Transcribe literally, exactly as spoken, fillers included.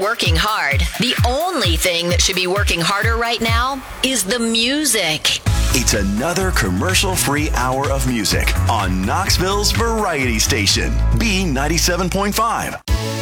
working hard. The only thing that should be working harder right now is the music. It's another commercial-free hour of music on Knoxville's Variety Station, B ninety-seven point five.